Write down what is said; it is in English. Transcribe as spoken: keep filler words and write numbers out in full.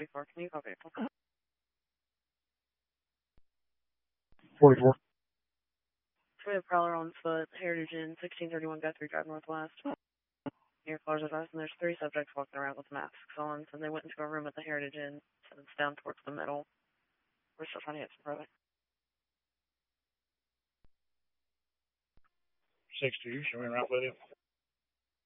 forty-four, can you copy it? forty-four. We have Prowler on foot, Heritage Inn, sixteen thirty-one Guthrie Drive Northwest. Near Plaza West, and there's three subjects walking around with masks on, and they went into a room at the Heritage Inn, so it's down towards the middle. We're still trying to get some probing. six two, showing right with you.